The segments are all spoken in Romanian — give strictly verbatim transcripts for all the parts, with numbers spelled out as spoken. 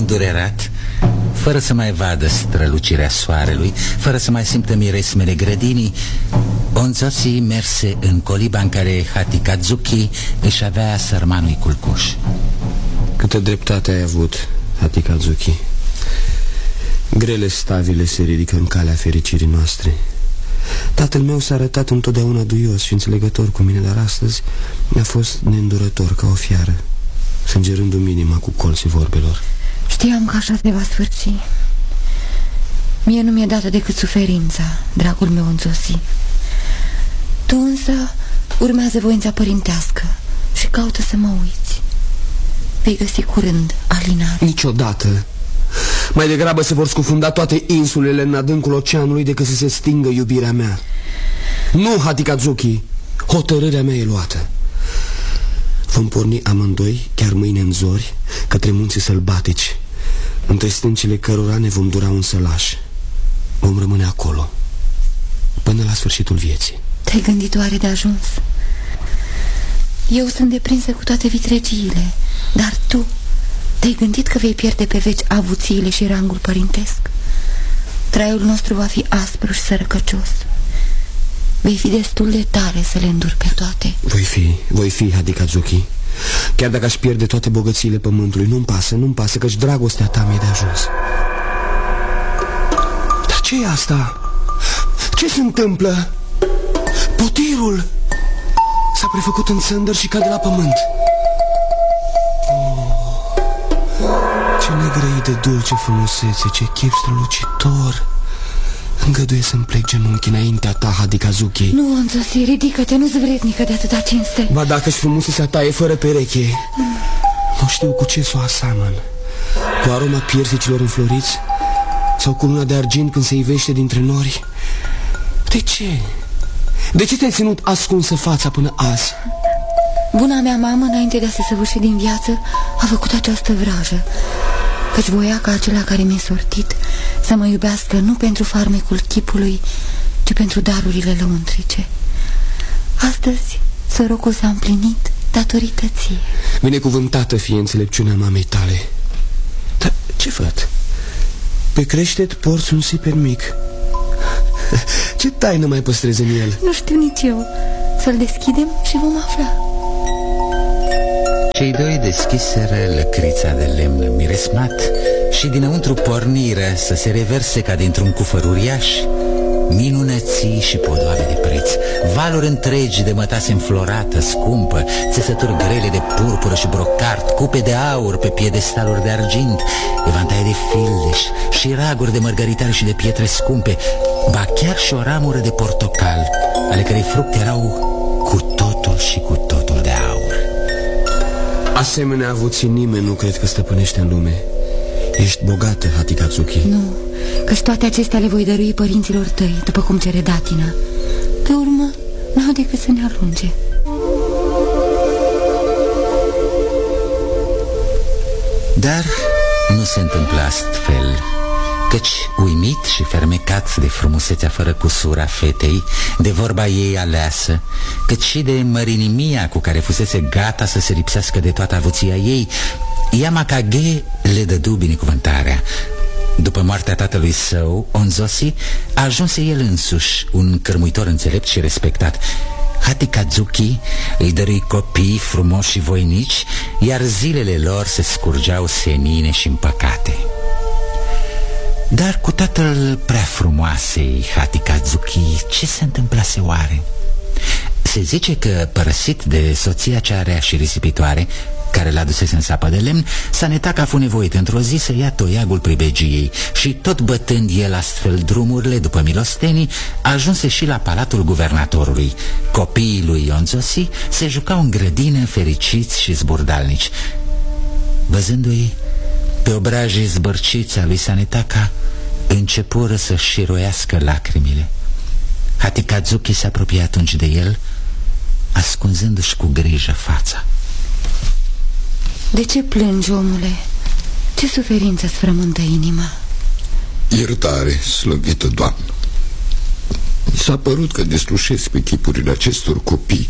îndurerat, fără să mai vadă strălucirea soarelui, fără să mai simtă miresmele grădinii, Onzosi merse în coliba în care Hatikazuki își avea sărmanul culcuș. Câtă dreptate ai avut, Hatikazuki. Grele stavile se ridică în calea fericirii noastre. Tatăl meu s-a arătat întotdeauna duios și înțelegător cu mine, dar astăzi mi-a fost neîndurător ca o fiară, sângerându-mi inima cu colții vorbelor. Știam că așa se va sfârși. Mie nu mi-e dată decât suferința, dragul meu Onzosi. Tu însă urmează voința părintească și caută să mă uiți. Vei găsi curând alinare. Niciodată. Mai degrabă se vor scufunda toate insulele în adâncul oceanului decât să se stingă iubirea mea. Nu, Hatikazuki, hotărârea mea e luată. Vom porni amândoi, chiar mâine în zori, către munții sălbatici, între stâncile cărora ne vom dura un sălaș. Vom rămâne acolo până la sfârșitul vieții. Te-ai gândit oare de ajuns? Eu sunt deprinsă cu toate vitregiile, dar tu te-ai gândit că vei pierde pe veci avuțiile și rangul părintesc? Traiul nostru va fi aspru și sărăcăcios. Vei fi destul de tare să le înduri pe toate. Voi fi, voi fi, Hatikazuki. Chiar dacă aș pierde toate bogățiile pământului, nu-mi pasă, nu-mi pasă, căci dragostea ta mi-e de ajuns. Dar ce e asta? Ce se întâmplă? Potirul s-a prefăcut în țândăr și cade la pământ. Ce negrăit de dulce frumusețe, ce chip strălucitor. Îngăduie să-mi plec genunchi înaintea ta, Hatikazuki. Nu, Onzosi, ridică-te, nu-ți vrednică de atâta cinste. Ba dacă-și frumusețea ta e fără pereche, mm. nu știu cu ce s-o asamăn. Cu aroma piersicilor înfloriți sau cu luna de argint când se ivește dintre nori. De ce? De ce te-ai ținut ascunsă fața până azi? Buna mea mamă, înainte de a se săvârși din viață, a făcut această vrajă, căci voia ca acela care mi-e sortit să mă iubească nu pentru farmecul chipului, ci pentru darurile lăuntrice. Astăzi sorocul s-a împlinit datorită ție. Binecuvântată fie înțelepciunea mamei tale. Dar ce văd? Pe creștet porți un siper mic. Ce taină mai păstrezi în el? Nu știu nici eu. Să-l deschidem și vom afla. Cei doi deschiseră lăcrița de lemn miresmat și dinăuntru porniră să se reverse ca dintr-un cufăr uriaș minunății și podoabe de preț, valuri întregi de mătase înflorată, scumpă, țesături grele de purpură și brocart, cupe de aur pe piedestaluri de argint, evantaie de fildeș și raguri de mărgăritare și de pietre scumpe, ba chiar și o ramură de portocal, ale cărei fructe erau cu totul și cu totul de aur. Asemenea avuții nimeni nu cred că stăpânește în lume. Ești bogată, Hatikazuki. Nu, căci toate acestea le voi dărui părinților tăi, după cum cere datina. Pe urmă, n-au decât să ne alunge. Dar nu se întâmplă astfel, căci uimit și fermecat de frumusețea fără cusur a fetei, de vorba ei aleasă, cât și de mărinimia cu care fusese gata să se lipsească de toată avuția ei, Yamakage le dădu binecuvântarea. După moartea tatălui său, Onzosi, ajunse el însuși un cărmuitor înțelept și respectat. Hatikazuki îi dărui copii frumoși și voinici, iar zilele lor se scurgeau senine și împăcate. Dar cu tatăl prea frumoasei Hatikazuki, ce se întâmplase oare? Se zice că, părăsit de soția cea rea și risipitoare, care l-a dusese în sapă de lemn, Sanetaka a fost nevoit într-o zi să ia toiagul pribegiei și, tot bătând el astfel drumurile după milostenii, ajunse și la palatul guvernatorului. Copiii lui Onzosi se jucau în grădină, fericiți și zburdalnici. Văzându-i pe obrajii zbărciți a lui Sanetaka, începură să șiroiască lacrimile. Hatikazuki se apropie atunci de el, ascunzându-și cu grijă fața. De ce plângi, omule? Ce suferință-ți frământă inima? Iertare, slăvită doamnă. Mi s-a părut că deslușesc pe chipurile acestor copii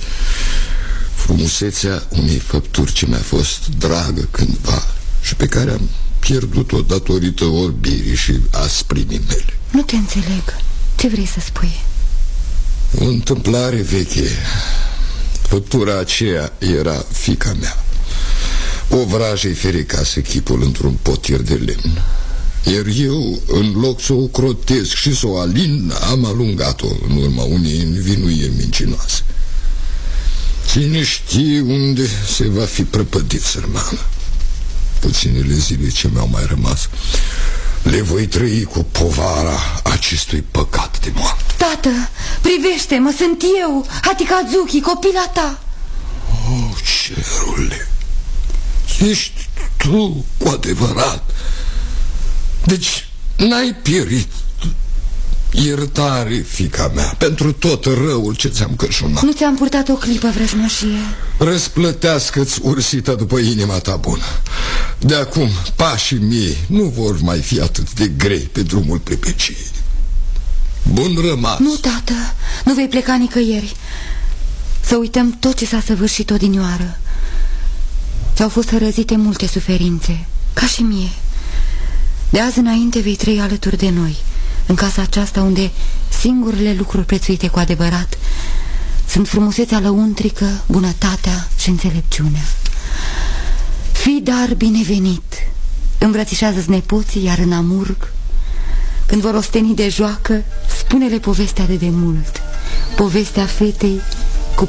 frumusețea unei făpturi ce mi-a fost dragă cândva și pe care am pierdut-o datorită orbirii și asprimii mele. Nu te înțeleg. Ce vrei să spui? O întâmplare veche. Făptura aceea era fiica mea. O vrajă-i fericase chipul într-un potir de lemn, iar eu, în loc să o crotesc și să o alin, am alungat-o în urma unei învinuiri mincinoase. Cine știe unde se va fi prăpădit sărmană. Puținele zile ce mi-au mai rămas le voi trăi cu povara acestui păcat de moarte. Tată, privește-mă, sunt eu, Hatikazuki, copila ta. Oh, cerule, ești tu cu adevărat. Deci n-ai pierit. Iertare, fiica mea, pentru tot răul ce ți-am cășunat. Nu ți-am purtat o clipă vrăjmășie. Răsplătească-ți ursită după inima ta bună. De acum, pașii mei nu vor mai fi atât de grei pe drumul prepeciei. Bun rămas. Nu, tată, nu vei pleca nicăieri. Să uităm tot ce s-a săvârșit odinioară. Ți-au fost răzite multe suferințe, ca și mie. De azi înainte vei trăi alături de noi, în casa aceasta unde singurele lucruri prețuite cu adevărat sunt frumusețea lăuntrică, bunătatea și înțelepciunea. Fii dar binevenit. Îmbrățișează-ți nepoții, iar în amurg, când vor osteni de joacă, spune-le povestea de demult, povestea fetei